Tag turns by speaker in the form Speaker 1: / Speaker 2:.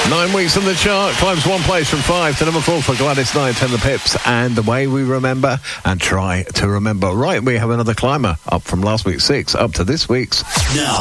Speaker 1: 9 weeks on the chart, climbs one place from 5 to number 4 for Gladys Knight and the Pips, and The Way We Remember and Try to Remember. Right, we have another climber up from last week's 6 up to this week's.
Speaker 2: Now,